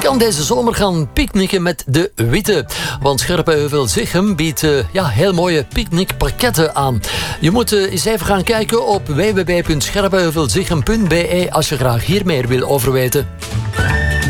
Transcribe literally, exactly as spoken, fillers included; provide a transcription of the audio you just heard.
kan deze zomer gaan picknicken met de Witte. Want Scherpenheuvel-Zichem biedt uh, ja, heel mooie picknickpakketten aan. Je moet uh, eens even gaan kijken op w w w punt scherpenheuvelzichem punt b e als je graag hier meer wil over weten.